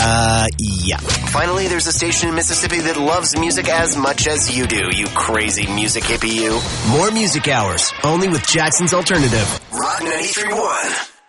Yeah. Finally, there's a station in Mississippi that loves music as much as you do, you crazy music hippie you. More music hours, only with Jackson's Alternative. Rock 93.1.